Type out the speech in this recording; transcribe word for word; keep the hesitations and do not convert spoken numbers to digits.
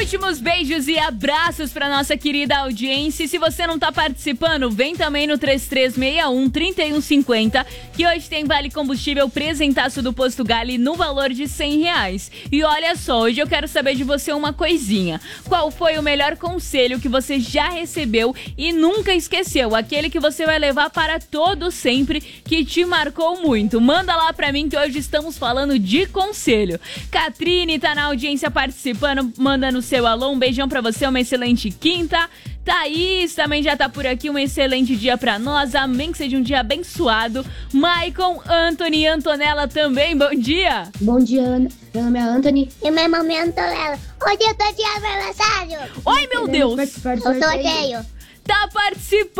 Últimos beijos e abraços para nossa querida audiência. E se você não tá participando, vem também no três três seis um, três um cinco zero, que hoje tem Vale Combustível presentaço do Posto Gali no valor de cem reais. E olha só, hoje eu quero saber de você uma coisinha. Qual foi o melhor conselho que você já recebeu e nunca esqueceu? Aquele que você vai levar para todo sempre, que te marcou muito. Manda lá pra mim que hoje estamos falando de conselho. Catrine tá na audiência participando, mandando seu alô. Um beijão pra você, uma excelente quinta. Thaís também já tá por aqui, um excelente dia pra nós, amém que seja um dia abençoado. Maicon, Anthony, Antonella também, bom dia. Bom dia, Ana. Meu nome é Anthony. E meu nome é Antonella. Hoje eu tô de aniversário. Oi, meu Deus. Eu sorteio. Tá participando.